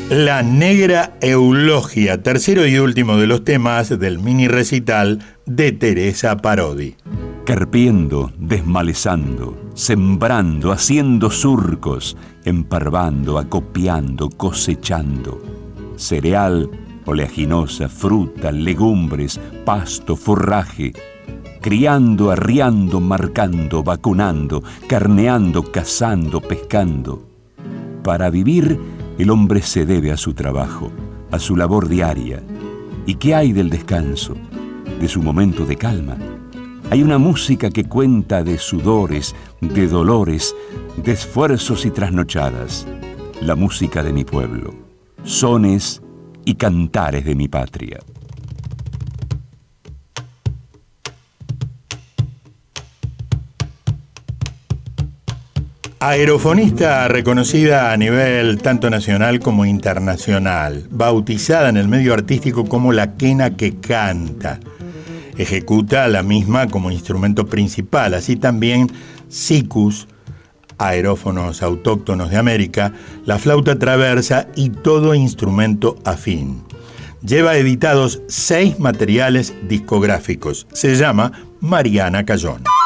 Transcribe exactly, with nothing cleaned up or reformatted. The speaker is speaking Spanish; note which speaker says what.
Speaker 1: La Negra Eulogia, tercero y último de los temas del mini recital de Teresa Parodi.
Speaker 2: Carpiendo, desmalezando, sembrando, haciendo surcos, emparvando, acopiando, cosechando. Cereal, oleaginosa, fruta, legumbres, pasto, forraje. Criando, arriando, marcando, vacunando, carneando, cazando, pescando. Para vivir, el hombre se debe a su trabajo, a su labor diaria. ¿Y qué hay del descanso, de su momento de calma? Hay una música que cuenta de sudores, de dolores, de esfuerzos y trasnochadas. La música de mi pueblo, sones y cantares de mi patria.
Speaker 1: Aerofonista reconocida a nivel tanto nacional como internacional, bautizada en el medio artístico como la quena que canta. Ejecuta la misma como instrumento principal, así también sikus, aerófonos autóctonos de América, la flauta traversa y todo instrumento afín. Lleva editados seis materiales discográficos. Se llama Mariana Cayón.